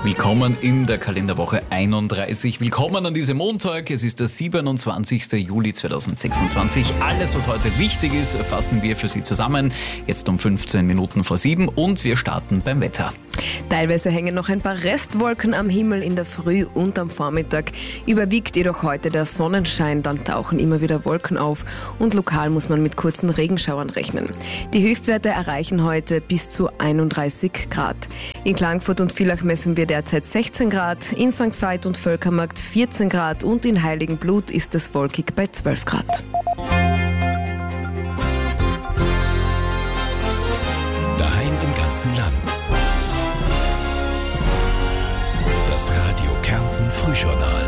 Willkommen in der Kalenderwoche 31. Willkommen an diesem Montag. Es ist der 27. Juli 2026. Alles, was heute wichtig ist, fassen wir für Sie zusammen. Jetzt um 15 Minuten vor 7 und wir starten beim Wetter. Teilweise hängen noch ein paar Restwolken am Himmel in der Früh und am Vormittag. Überwiegt jedoch heute der Sonnenschein, dann tauchen immer wieder Wolken auf und lokal muss man mit kurzen Regenschauern rechnen. Die Höchstwerte erreichen heute bis zu 31 Grad. In Klagenfurt und Villach messen wir derzeit 16 Grad, in St. Veit und Völkermarkt 14 Grad und in Heiligenblut ist es wolkig bei 12 Grad. Daheim im ganzen Land. Das Radio Kärnten Frühjournal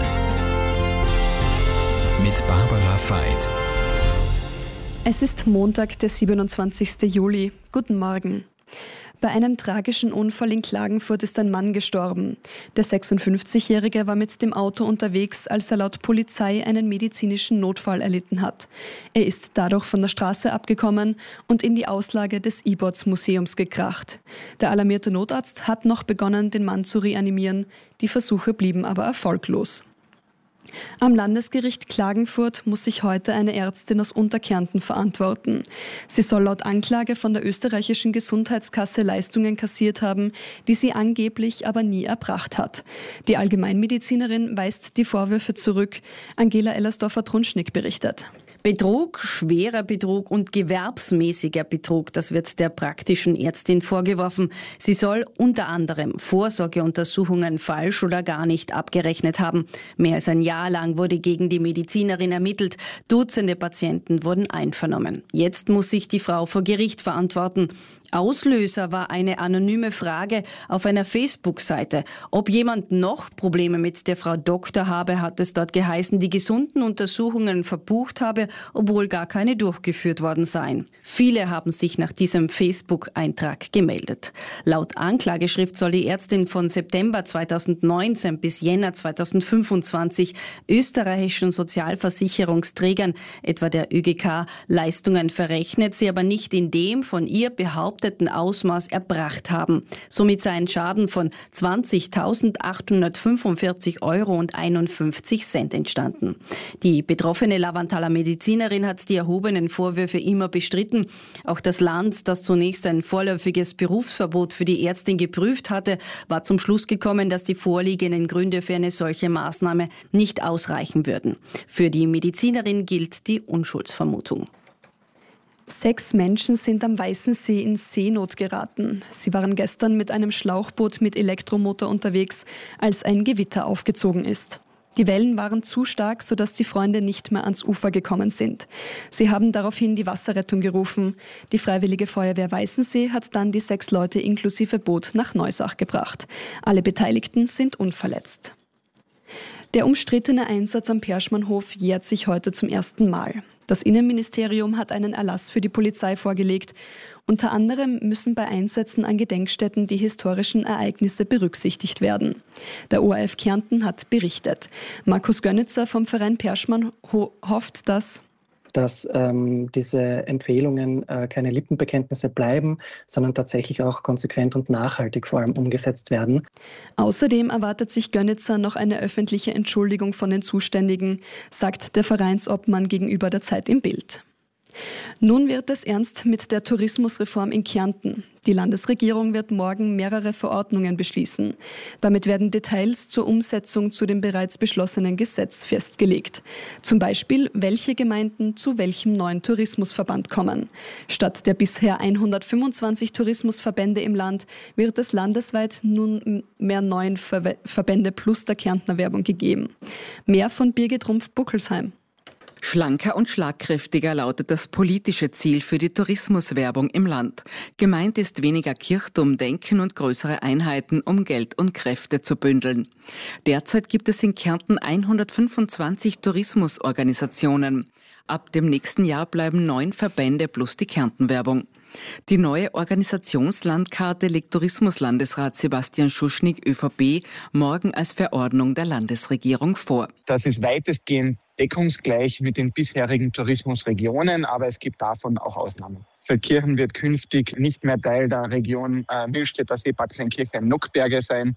mit Barbara Veit. Es ist Montag, der 27. Juli. Guten Morgen. Bei einem tragischen Unfall in Klagenfurt ist ein Mann gestorben. Der 56-Jährige war mit dem Auto unterwegs, als er laut Polizei einen medizinischen Notfall erlitten hat. Er ist dadurch von der Straße abgekommen und in die Auslage des Iboz-Museums gekracht. Der alarmierte Notarzt hat noch begonnen, den Mann zu reanimieren. Die Versuche blieben aber erfolglos. Am Landesgericht Klagenfurt muss sich heute eine Ärztin aus Unterkärnten verantworten. Sie soll laut Anklage von der österreichischen Gesundheitskasse Leistungen kassiert haben, die sie angeblich aber nie erbracht hat. Die Allgemeinmedizinerin weist die Vorwürfe zurück. Angela Ellersdorfer-Trunschnick berichtet. Betrug, schwerer Betrug und gewerbsmäßiger Betrug, das wird der praktischen Ärztin vorgeworfen. Sie soll unter anderem Vorsorgeuntersuchungen falsch oder gar nicht abgerechnet haben. Mehr als ein Jahr lang wurde gegen die Medizinerin ermittelt. Dutzende Patienten wurden einvernommen. Jetzt muss sich die Frau vor Gericht verantworten. Auslöser war eine anonyme Frage auf einer Facebook-Seite. Ob jemand noch Probleme mit der Frau Doktor habe, hat es dort geheißen, die gesunden Untersuchungen verbucht habe, obwohl gar keine durchgeführt worden seien. Viele haben sich nach diesem Facebook-Eintrag gemeldet. Laut Anklageschrift soll die Ärztin von September 2019 bis Jänner 2025 österreichischen Sozialversicherungsträgern, etwa der ÖGK, Leistungen verrechnet, sie aber nicht in dem von ihr behaupteten Ausmaß erbracht haben. Somit sei ein Schaden von 20.845,51 € entstanden. Die betroffene Lavanthaler Medizinerin hat die erhobenen Vorwürfe immer bestritten. Auch das Land, das zunächst ein vorläufiges Berufsverbot für die Ärztin geprüft hatte, war zum Schluss gekommen, dass die vorliegenden Gründe für eine solche Maßnahme nicht ausreichen würden. Für die Medizinerin gilt die Unschuldsvermutung. 6 Menschen sind am Weißensee in Seenot geraten. Sie waren gestern mit einem Schlauchboot mit Elektromotor unterwegs, als ein Gewitter aufgezogen ist. Die Wellen waren zu stark, sodass die Freunde nicht mehr ans Ufer gekommen sind. Sie haben daraufhin die Wasserrettung gerufen. Die Freiwillige Feuerwehr Weißensee hat dann die 6 Leute inklusive Boot nach Neusach gebracht. Alle Beteiligten sind unverletzt. Der umstrittene Einsatz am Perschmannhof jährt sich heute zum ersten Mal. Das Innenministerium hat einen Erlass für die Polizei vorgelegt. Unter anderem müssen bei Einsätzen an Gedenkstätten die historischen Ereignisse berücksichtigt werden. Der ORF Kärnten hat berichtet. Markus Gönnitzer vom Verein Perschmann hofft, dass diese Empfehlungen keine Lippenbekenntnisse bleiben, sondern tatsächlich auch konsequent und nachhaltig vor allem umgesetzt werden. Außerdem erwartet sich Gönnitzer noch eine öffentliche Entschuldigung von den Zuständigen, sagt der Vereinsobmann gegenüber der Zeit im Bild. Nun wird es ernst mit der Tourismusreform in Kärnten. Die Landesregierung wird morgen mehrere Verordnungen beschließen. Damit werden Details zur Umsetzung zu dem bereits beschlossenen Gesetz festgelegt. Zum Beispiel, welche Gemeinden zu welchem neuen Tourismusverband kommen. Statt der bisher 125 Tourismusverbände im Land wird es landesweit nun mehr 9 Verbände plus der Kärntner Werbung gegeben. Mehr von Birgit Rumpf-Buckelsheim. Schlanker und schlagkräftiger lautet das politische Ziel für die Tourismuswerbung im Land. Gemeint ist weniger Kirchturmdenken und größere Einheiten, um Geld und Kräfte zu bündeln. Derzeit gibt es in Kärnten 125 Tourismusorganisationen. Ab dem nächsten Jahr bleiben 9 Verbände plus die Kärntenwerbung. Die neue Organisationslandkarte legt Tourismuslandesrat Sebastian Schuschnigg ÖVP morgen als Verordnung der Landesregierung vor. Das ist weitestgehend deckungsgleich mit den bisherigen Tourismusregionen, aber es gibt davon auch Ausnahmen. Feldkirchen wird künftig nicht mehr Teil der Region Millstätter See, Bad Kleinkirchheim, Nockberge sein.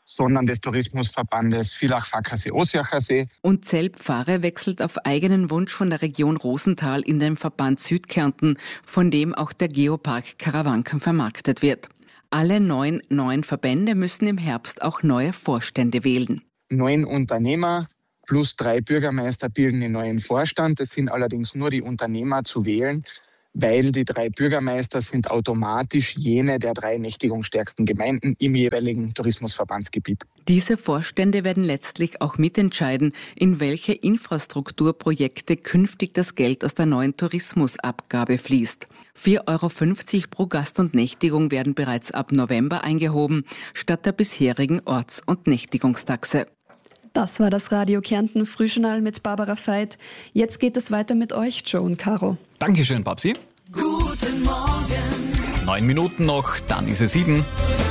sondern des Tourismusverbandes Villach-Fackersee-Ossiacher-See. Und Zelb Pfarre wechselt auf eigenen Wunsch von der Region Rosenthal in den Verband Südkärnten, von dem auch der Geopark Karawanken vermarktet wird. Alle 9 neuen Verbände müssen im Herbst auch neue Vorstände wählen. 9 Unternehmer plus 3 Bürgermeister bilden den neuen Vorstand. Es sind allerdings nur die Unternehmer zu wählen, weil die 3 Bürgermeister sind automatisch jene der 3 nächtigungsstärksten Gemeinden im jeweiligen Tourismusverbandsgebiet. Diese Vorstände werden letztlich auch mitentscheiden, in welche Infrastrukturprojekte künftig das Geld aus der neuen Tourismusabgabe fließt. 4,50 € pro Gast und Nächtigung werden bereits ab November eingehoben, statt der bisherigen Orts- und Nächtigungstaxe. Das war das Radio Kärnten Frühjournal mit Barbara Veit. Jetzt geht es weiter mit euch, Joe und Caro. Dankeschön, Babsi. Guten Morgen. 9 Minuten noch, dann ist es 7.